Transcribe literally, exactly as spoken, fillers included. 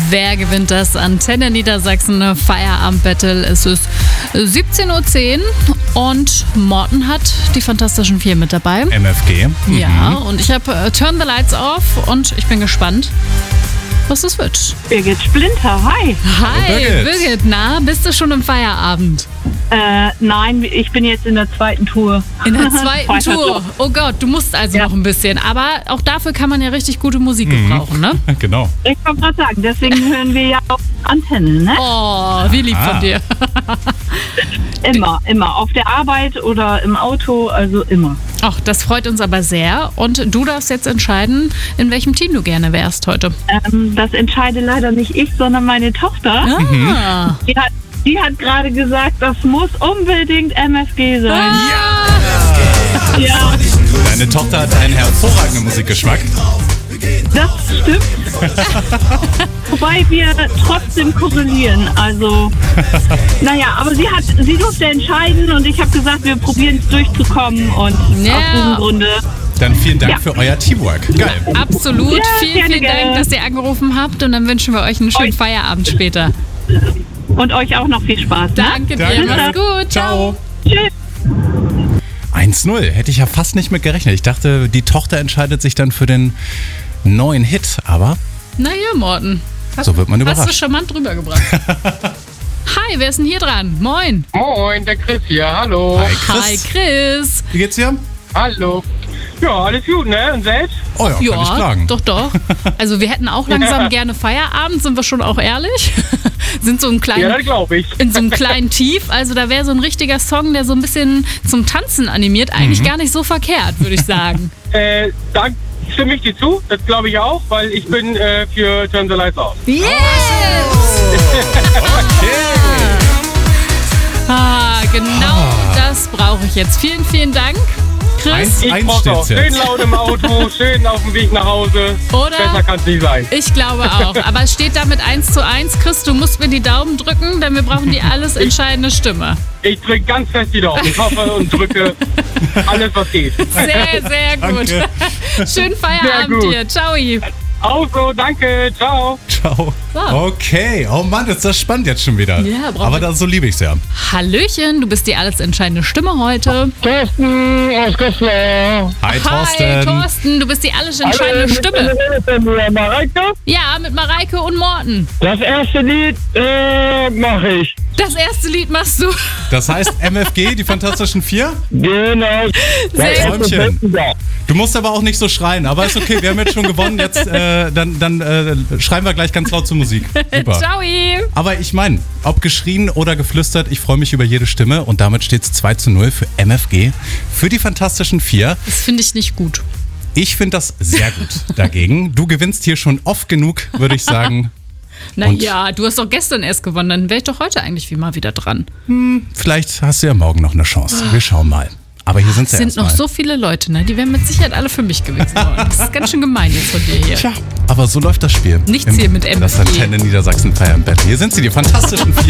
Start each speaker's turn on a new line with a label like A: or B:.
A: Wer gewinnt das Antenne Niedersachsen Feierabend-Battle? Es ist siebzehn Uhr zehn und Morten hat die Fantastischen Vier mit dabei.
B: M F G. Mhm.
A: Ja, und ich habe uh, Turn the Lights Off und ich bin gespannt, was das wird.
C: Birgit Splinter, hi.
A: Hi,
B: Birgit.
A: Birgit, na, bist du schon im Feierabend?
C: Äh, nein, ich bin jetzt in der zweiten Tour.
A: In der zweiten Tour. Oh Gott, du musst also
C: Ja.
A: noch ein bisschen. Aber auch dafür kann man ja richtig gute Musik gebrauchen, ne?
B: Genau.
C: Ich wollte gerade sagen, deswegen hören wir ja auf Antenne, ne?
A: Oh, wie lieb
B: Ah.
A: von dir.
C: Immer, immer. Auf der Arbeit oder im Auto, also immer.
A: Ach, das freut uns aber sehr. Und du darfst jetzt entscheiden, in welchem Team du gerne wärst heute.
C: Ähm, das entscheide leider nicht ich, sondern meine Tochter.
A: Ah.
C: Die hat, die hat gerade gesagt, das muss unbedingt M F G sein. Ja,
B: Deine Tochter hat einen hervorragenden Musikgeschmack.
C: das stimmt. Wobei wir trotzdem korrelieren. Also, naja, aber sie hat, sie durfte entscheiden und ich habe gesagt, wir probieren es durchzukommen und
A: Ja.
C: aus diesem Grunde.
B: Dann vielen Dank
C: Ja.
B: für euer Teamwork. Geil.
A: Absolut.
C: Ja,
A: vielen,
C: gerne,
A: vielen Dank,
C: gerne.
A: dass ihr angerufen habt. Und dann wünschen wir euch einen schönen
C: Euch.
A: Feierabend später.
C: Und euch auch noch viel Spaß. Ne?
A: Danke dir.
B: Danke.
A: Mach's gut. Ciao.
C: Tschüss.
B: eins null. Hätte ich ja fast nicht mit gerechnet. Ich dachte, die Tochter entscheidet sich dann für den neuen Hit. Aber
A: Na ja, Morten. Hast,
B: so wird man
A: hast du
B: überrascht.
A: charmant rübergebracht. Hi, wer ist denn hier dran? Moin.
D: Moin, der Chris hier, hallo.
B: Hi,
A: Hi,
B: Chris.
A: Chris.
B: Wie geht's dir?
D: Hallo. Ja, alles gut, ne? Und selbst?
B: Oh ja, kann ich
A: Ja,
B: klagen.
A: doch, doch. Also wir hätten auch langsam gerne Feierabend, sind wir schon auch ehrlich. Sind so ein
D: Ja,
A: kleinen,
D: das glaube ich.
A: in so einem kleinen Tief. Also da wäre so ein richtiger Song, der so ein bisschen zum Tanzen animiert. Eigentlich gar nicht so verkehrt, würde ich sagen.
D: Äh, da stimme ich dir zu, das glaube ich auch, weil ich bin äh, für Turn the Lights Off.
A: Yes! Ah, genau das brauche ich jetzt. Vielen, vielen Dank, Chris.
B: Eins-
D: Ich
B: Eins
D: brauche auch
B: steht's
D: schön
B: jetzt.
D: laut im Auto, schön auf dem Weg nach Hause.
A: Oder?
D: Besser kann es nicht sein.
A: Ich glaube auch. Aber es steht damit eins zu eins. Chris, du musst mir die Daumen drücken, denn wir brauchen die alles entscheidende Stimme.
D: Ich drücke ganz fest die Daumen. Ich hoffe und drücke alles, was geht.
A: Sehr, sehr gut.
B: Danke.
A: Schönen Feierabend
D: gut.
A: dir. Ciao.
D: Auch so, danke, ciao.
B: Ciao.
A: So.
B: Okay. Oh Mann, ist das spannend jetzt schon wieder.
A: Ja, brauchen
B: Aber
A: wir-
B: das, so liebe ich's ja.
A: Hallöchen, du bist die alles entscheidende Stimme heute.
D: Thorsten aus Goslar.
B: Hi,
A: Hi,
B: Thorsten.
A: Thorsten, du bist die alles entscheidende Stimme.
D: Mareike?
A: Ja, mit Mareike und Morten.
D: Das erste Lied äh, mache ich.
A: Das erste Lied machst du.
B: Das heißt M F G, die Fantastischen Vier?
D: Genau.
A: Sehr
B: gut. Du musst aber auch nicht so schreien, aber ist okay, wir haben jetzt schon gewonnen. Jetzt äh, dann, dann äh, schreien wir gleich ganz laut zur Musik. Super.
A: Ciao.
B: Aber ich meine, ob geschrien oder geflüstert, ich freue mich über jede Stimme und damit steht es zwei zu null für M F G, für die Fantastischen Vier.
A: Das finde ich nicht gut.
B: Ich finde das sehr gut dagegen. Du gewinnst hier schon oft genug, würde ich sagen.
A: Naja, du hast doch gestern erst gewonnen, dann wäre ich doch heute eigentlich wie mal wieder dran.
B: Vielleicht hast du ja morgen noch eine Chance. Wir schauen mal. Aber hier sind
A: Es
B: sie
A: sind noch
B: erstmal.
A: so viele Leute, ne? Die wären mit Sicherheit alle für mich gewesen. Das ist ganz schön gemein jetzt von dir hier.
B: Tja, aber so läuft das Spiel.
A: Nichts hier mit M F G.
B: Das Antenne Niedersachsen Feierabend Battle. Hier sind sie, die Fantastischen Vier.